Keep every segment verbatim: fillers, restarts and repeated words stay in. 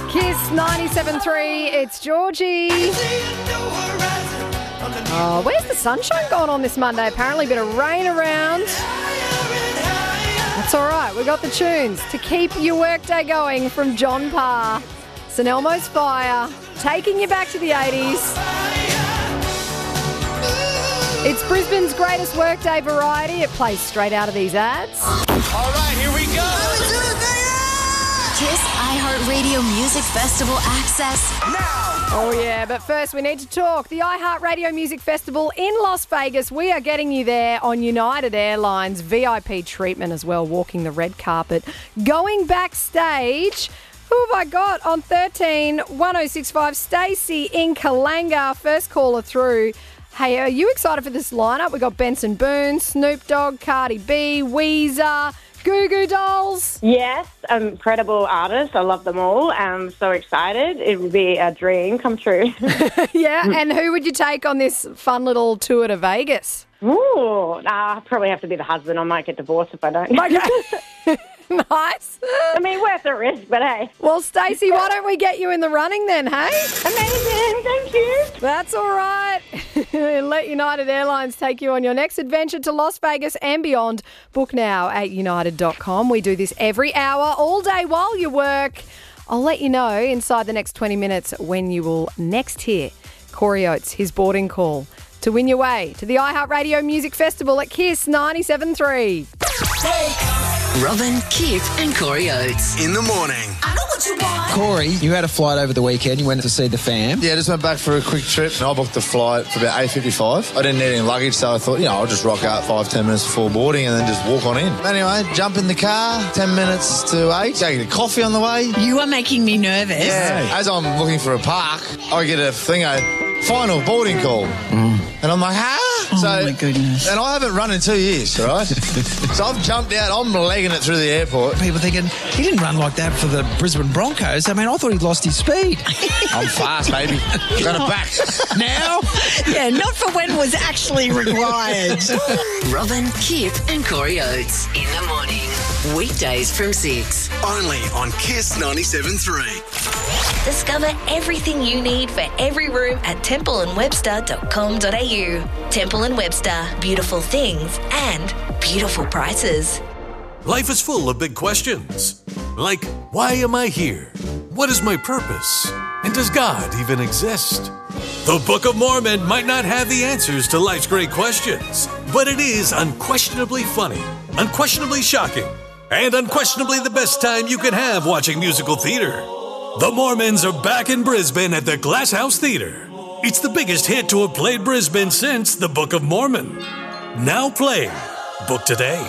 Kiss ninety-seven three, it's Georgie. Oh, where's the sunshine going on this Monday? Apparently a bit of rain around. That's all right, we got the tunes to keep your workday going from John Parr. St Elmo's Fire, taking you back to the eighties. It's Brisbane's greatest workday variety. It plays straight out of these ads. All right, here we go. Kiss iHeartRadio Music Festival access Now. Oh, yeah, but first we need to talk. The iHeartRadio Music Festival in Las Vegas. We are getting you there on United Airlines. V I P treatment as well, walking the red carpet. Going backstage, who have I got on thirteen one oh six five? Stacey in Kalanga, first caller through. Hey, are you excited for this lineup? We've got Benson Boone, Snoop Dogg, Cardi B, Weezer, Goo Goo Dolls. Yes, incredible artists. I love them all. I'm so excited. It would be a dream come true. Yeah, and who would you take on this fun little tour to Vegas? Ooh, nah, I probably have to be the husband. I might get divorced if I don't. Okay. Nice. I mean, worth the risk, but hey. Well, Stacey, why don't we get you in the running then, hey? Amazing, thank you. That's all right. Let United Airlines take you on your next adventure to Las Vegas and beyond. Book now at united dot com. We do this every hour, all day while you work. I'll let you know inside the next twenty minutes when you will next hear Corey Oates, his boarding call, to win your way to the iHeartRadio Music Festival at Kiss ninety-seven three. Robin, Kip and Corey Oates. In the morning. I know what you want. Corey, you had a flight over the weekend. You went to see the fam. Yeah, just went back for a quick trip. I booked the flight for about eight fifty-five. I didn't need any luggage, so I thought, you know, I'll just rock out five, ten minutes before boarding and then just walk on in. Anyway, jump in the car, ten minutes to eight. Go get a coffee on the way. You are making me nervous. Yeah. As I'm looking for a park, I get a thing, a final boarding call. Mm. And I'm like, ah! Oh, so, my goodness. And I haven't run in two years, right? So I've jumped out, I'm legging it through the airport. People thinking, he didn't run like that for the Brisbane Broncos. I mean, I thought he'd lost his speed. I'm fast, baby. Got it back. Now? Yeah, not for when was actually required. Robin, Kip and Corey Oates. In the morning. Weekdays from six. Only on Kiss ninety-seven three. Discover everything you need for every room at temple and webster dot com dot a u. Temple and Webster, beautiful things and beautiful prices. Life is full of big questions. Like, why am I here? What is my purpose? And does God even exist? The Book of Mormon might not have the answers to life's great questions, but it is unquestionably funny, unquestionably shocking, and unquestionably the best time you can have watching musical theater. The Mormons are back in Brisbane at the Glass House Theatre. It's the biggest hit to have played Brisbane since The Book of Mormon. Now playing. Book today.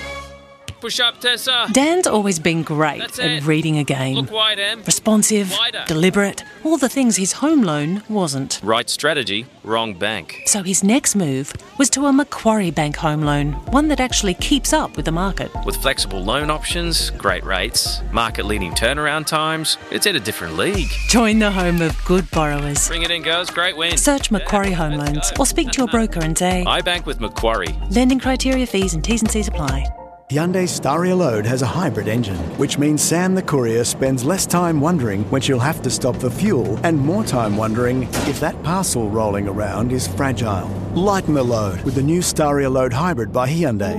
Push up, Tessa. Dan's always been great That's at it. reading a game. Look wide, Em. Responsive, Wider. deliberate, all the things his home loan wasn't. Right strategy, wrong bank. So his next move was to a Macquarie Bank home loan, one that actually keeps up with the market. With flexible loan options, great rates, market-leading turnaround times, it's in a different league. Join the home of good borrowers. Bring it in, girls. Great win. Search Macquarie Home Let's Loans go. or speak to your broker and say, I bank with Macquarie. lending criteria, fees and T's and C's apply. Hyundai Staria Load has a hybrid engine, which means Sam the courier spends less time wondering when she'll have to stop for fuel and more time wondering if that parcel rolling around is fragile. Lighten the load with the new Staria Load Hybrid by Hyundai.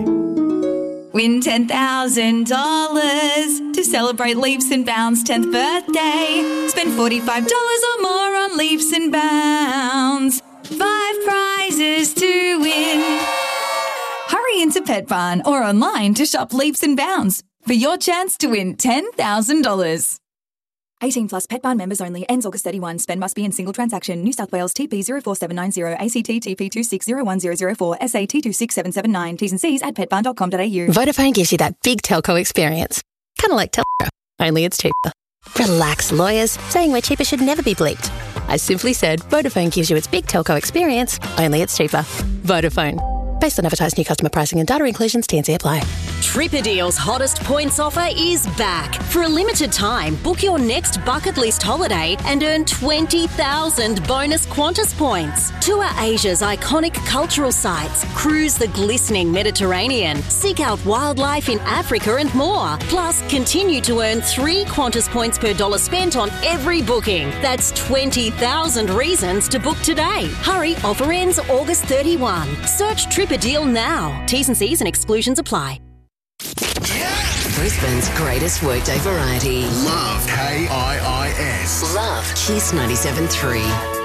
Win ten thousand dollars to celebrate Leaps and Bounds' tenth birthday. Spend forty-five dollars or more on Leaps and Bounds. Five prizes to win. Hurry into Pet Barn or online to shop Leaps and Bounds for your chance to win ten thousand dollars. eighteen plus Pet Barn members only. Ends August thirty-first. Spend must be in single transaction. New South Wales T P zero four seven nine zero, A C T T P two six zero one zero zero four, S A T two six seven seven nine. T's and C's at pet barn dot com dot a u. Vodafone gives you that big telco experience. Kind of like Telstra, only it's cheaper. Relax, lawyers. Saying we're cheaper should never be bleeped. I simply said Vodafone gives you its big telco experience, only it's cheaper. Vodafone. Based on advertised new customer pricing and data inclusions, T N C apply. Tripadeal's hottest points offer is back. For a limited time, book your next bucket list holiday and earn twenty thousand bonus Qantas points. Tour Asia's iconic cultural sites, cruise the glistening Mediterranean, seek out wildlife in Africa and more. Plus, continue to earn three Qantas points per dollar spent on every booking. That's twenty thousand reasons to book today. Hurry, offer ends August thirty-first. Search Tripadeal now. T's and C's and exclusions apply. Brisbane's greatest workday variety. Love K I I S. Love Kiss ninety-seven point three.